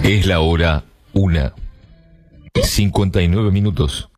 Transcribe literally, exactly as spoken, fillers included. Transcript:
Es la hora una. cincuenta y nueve minutos.